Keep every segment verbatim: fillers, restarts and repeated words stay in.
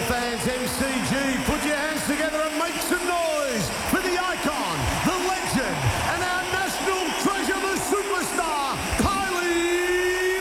fans, M C G, put your hands together and make some noise for the icon, the legend, and our national treasure, the superstar, Kylie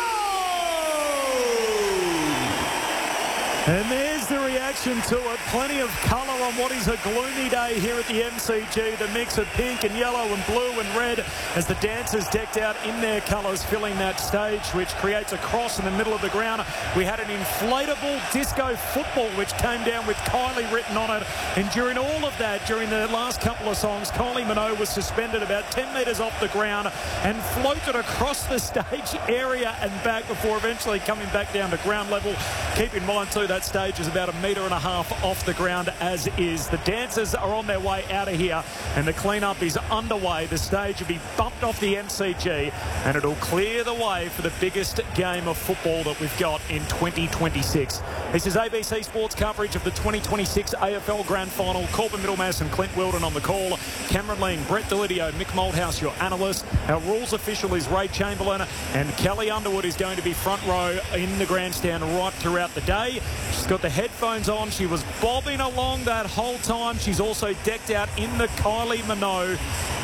Minogue! And there's the reaction to it. Plenty of colour on what is a gloomy day here at the M C G. The mix of pink and yellow and blue and red as the dancers decked out in their colours filling that stage, which creates a cross in the middle of the ground. We had an inflatable disco football which came down with Kylie written on it. And during all of that, during the last couple of songs, Kylie Minogue was suspended about ten metres off the ground and floated across the stage area and back before eventually coming back down to ground level. Keep in mind too, that stage is about a metre and a half off the ground as is. The dancers are on their way out of here and the clean-up is underway. The stage will be bumped off the M C G and it'll clear the way for the biggest game of football that we've got in twenty twenty-six. This is A B C Sports coverage of the twenty twenty-six A F L Grand Final. Corbin Middlemass and Clint Wilden on the call. Cameron Ling, Brett Delidio, Mick Moldhouse, your analyst. Our rules official is Ray Chamberlain and Kelly Underwood is going to be front row in the grandstand right throughout the day. She's got the headphones on. She was bobbing along that whole time. She's also decked out in the Kylie Minogue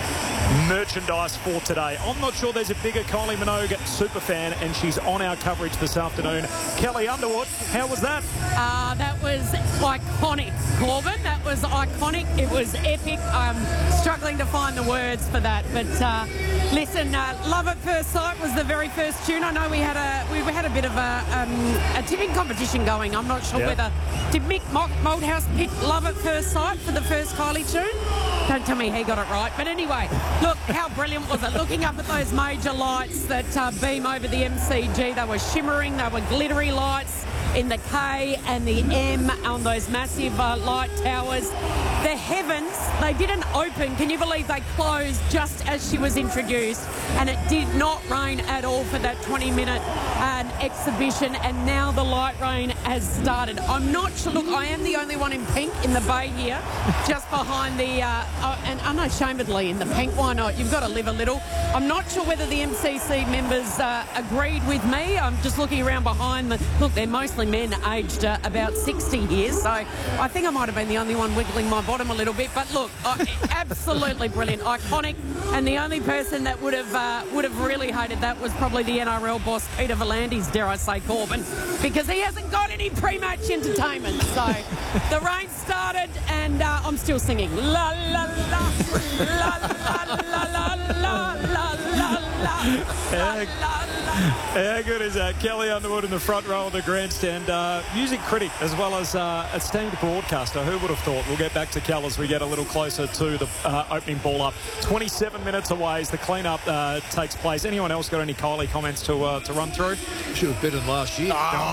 merchandise for today. I'm not sure there's a bigger Kylie Minogue super fan, and she's on our coverage this afternoon. Kelly Underwood, how was that? Uh, that was iconic, Corbin. That was iconic. It was epic. I'm struggling to find the words for that. But uh, listen, uh, Love at First Sight was the very first tune. I know we had a we had a bit of a, um, a tipping competition going. I'm not sure yep. whether did Mick Moldhouse pick Love at First Sight for the first Kylie tune. Don't tell me he got it right. But anyway, look, how brilliant was it? Looking up at those major lights that uh, beam over the M C G. They were shimmering, they were glittery lights in the K and the M on those massive uh, light towers. The heavens, they didn't open. Can you believe they closed just as she was introduced? And it did not rain at all for that twenty minute uh, exhibition. And now the light rain has started. I'm not sure. Look, I am the only one in pink in the bay here, just behind the, uh, uh, and unashamedly in the pink. Why not? You've got to live a little. I'm not sure whether the M C C members uh, agreed with me. I'm just looking around behind. The, look, they're mostly men aged uh, about sixty years. So I think I might have been the only one wiggling my bottom a little bit. But look, uh, absolutely brilliant, iconic. And the only person that would have uh, would have really hated that was probably the N R L boss, Peter V'landys, dare I say, Corbin, because he hasn't got any pre-match entertainment. So the rain started and uh, I'm still singing. La, la, la, la, la, la, la, la, la, la, la, la, la. How good is that? Kelly Underwood in the front row of the grandstand. Uh, music critic as well as uh, esteemed broadcaster. Who would have thought? We'll get back to Kel as we get a little closer to the uh, opening ball up. twenty-seven minutes away as the clean-up uh, takes place. Anyone else got any Kylie comments to uh, to run through? She was better than last year. Oh,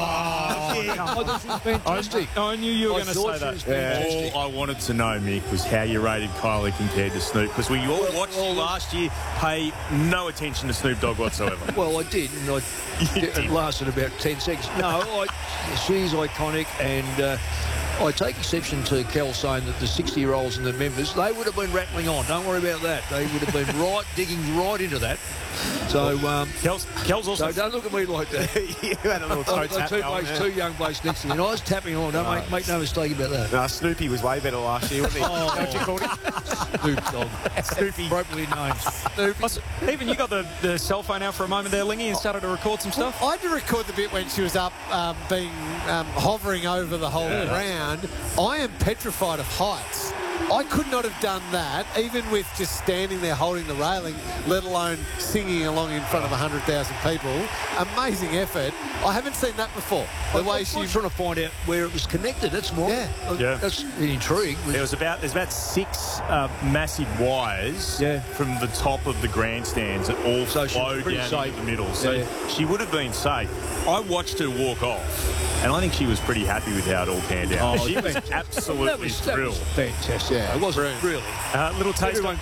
I thought she was fantastic. I, I knew you were going to say that. Yeah. All I wanted to know, Mick, was how you rated Kylie compared to Snoop, because we all watched well, last year pay no attention to Snoop Dogg whatsoever. Well, I did, and I, it lasted about ten seconds. No, I, she's iconic, and uh, I take exception to Kel saying that the sixty-year-olds and the members, they would have been rattling on. Don't worry about that. They would have been right, digging right into that. So, um, Kel's, Kel's also... So don't look at me like that. You had a little toe I've got tap two, going blokes, there. two young blokes next to me, and I was tapping on. Don't make, make no mistake about that. No, Snoopy was way better last year, wasn't he? Oh. Don't you call him? Snoop Dogg. Snoopy. Appropriately named. Snoopy. Even you got the, the cell phone out for a moment there, Lingy, and started to record some stuff? I had to record the bit when she was up, um, being um, hovering over the whole Yeah. ground. I am petrified of heights. I could not have done that, even with just standing there holding the railing, let alone singing along in front of one hundred thousand people. Amazing effort. I haven't seen that before. The I, way I'm she... trying to find out where it was connected. That's more. Yeah. Yeah. That's intriguing. There was about there's about six uh, massive wires Yeah. from the top of the grandstands that all So she was flowed pretty down safe. into the middle. So Yeah. she would have been safe. I watched her walk off, and I think she was pretty happy with how it all panned out. Oh, she was fantastic. absolutely that was, that thrilled. was fantastic. Yeah, It wasn't brilliant. really. Uh, little taste Everyone of